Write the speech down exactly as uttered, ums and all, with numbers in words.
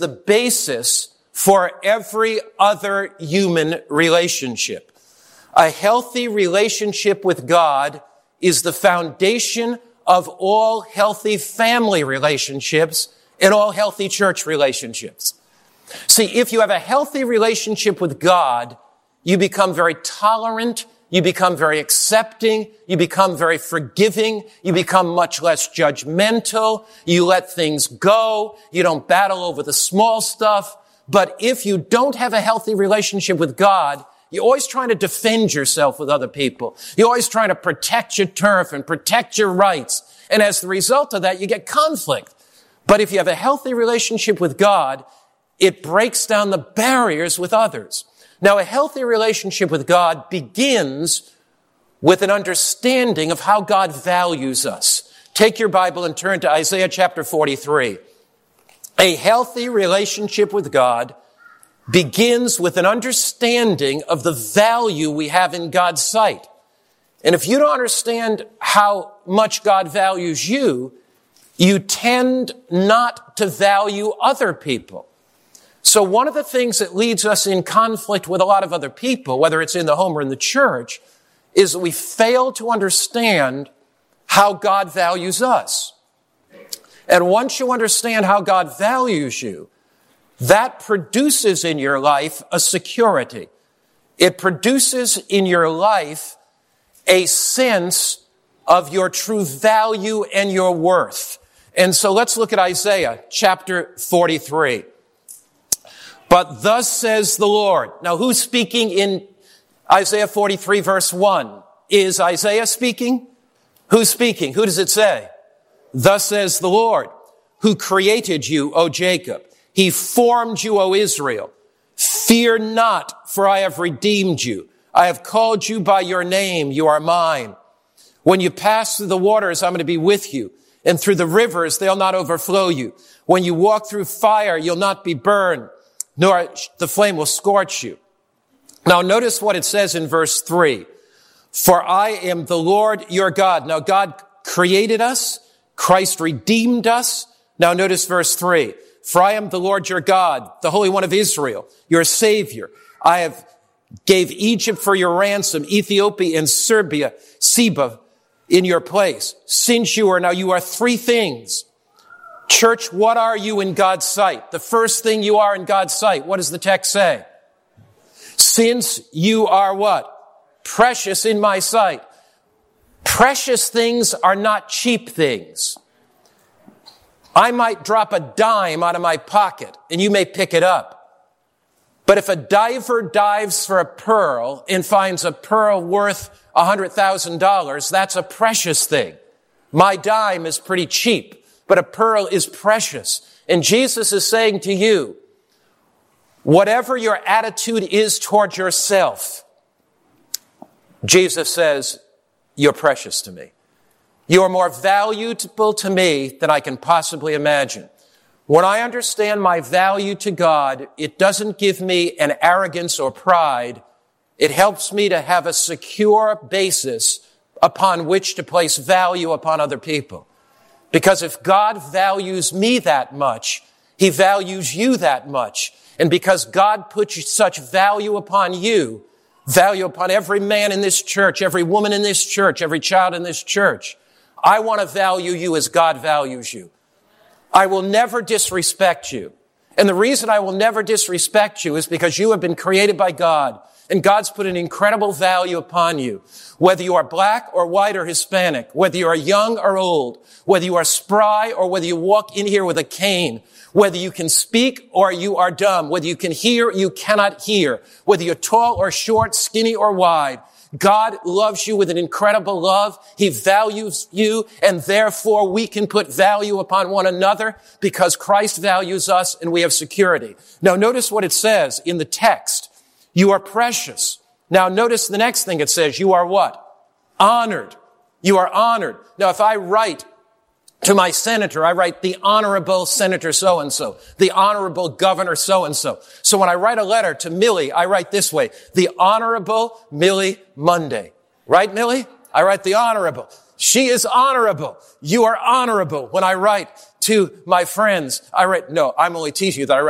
the basis for every other human relationship. A healthy relationship with God is the foundation of all healthy family relationships and all healthy church relationships. See, if you have a healthy relationship with God, you become very tolerant, you become very accepting, you become very forgiving, you become much less judgmental, you let things go, you don't battle over the small stuff. But if you don't have a healthy relationship with God, you're always trying to defend yourself with other people. You're always trying to protect your turf and protect your rights. And as the result of that, you get conflict. But if you have a healthy relationship with God, it breaks down the barriers with others. Now, a healthy relationship with God begins with an understanding of how God values us. Take your Bible and turn to Isaiah chapter forty-three. A healthy relationship with God begins with an understanding of the value we have in God's sight. And if you don't understand how much God values you, you tend not to value other people. So one of the things that leads us in conflict with a lot of other people, whether it's in the home or in the church, is that we fail to understand how God values us. And once you understand how God values you, that produces in your life a security. It produces in your life a sense of your true value and your worth. And so let's look at Isaiah chapter forty-three. But thus says the Lord. Now, who's speaking in Isaiah forty-three verse one? Is Isaiah speaking? Who's speaking? Who does it say? Thus says the Lord, who created you, O Jacob. He formed you, O Israel. Fear not, for I have redeemed you. I have called you by your name. You are mine. When you pass through the waters, I'm going to be with you. And through the rivers, they'll not overflow you. When you walk through fire, you'll not be burned, nor the flame will scorch you. Now, notice what it says in verse three. For I am the Lord your God. Now, God created us. Christ redeemed us. Now, notice verse three. For I am the Lord your God, the Holy One of Israel, your Savior. I have gave Egypt for your ransom, Ethiopia and Serbia, Seba in your place. Since you are, now you are three things. Church, what are you in God's sight? The first thing you are in God's sight, what does the text say? Since you are what? Precious in my sight. Precious things are not cheap things. I might drop a dime out of my pocket and you may pick it up. But if a diver dives for a pearl and finds a pearl worth one hundred thousand dollars, that's a precious thing. My dime is pretty cheap, but a pearl is precious. And Jesus is saying to you, whatever your attitude is toward yourself, Jesus says, you're precious to me. You are more valuable to me than I can possibly imagine. When I understand my value to God, it doesn't give me an arrogance or pride. It helps me to have a secure basis upon which to place value upon other people. Because if God values me that much, He values you that much. And because God puts such value upon you, value upon every man in this church, every woman in this church, every child in this church, I want to value you as God values you. I will never disrespect you. And the reason I will never disrespect you is because you have been created by God. And God's put an incredible value upon you. Whether you are black or white or Hispanic, whether you are young or old, whether you are spry or whether you walk in here with a cane, whether you can speak or you are dumb, whether you can hear or you cannot hear, whether you're tall or short, skinny or wide, God loves you with an incredible love. He values you, and therefore we can put value upon one another because Christ values us and we have security. Now notice what it says in the text. You are precious. Now notice the next thing it says. You are what? Honored. You are honored. Now if I write to my senator, I write the Honorable Senator so-and-so, the Honorable Governor so-and-so. So when I write a letter to Millie, I write this way, the Honorable Millie Monday. Right, Millie? I write the Honorable. She is honorable. You are honorable. When I write to my friends, I write, no, I'm only teaching you that I write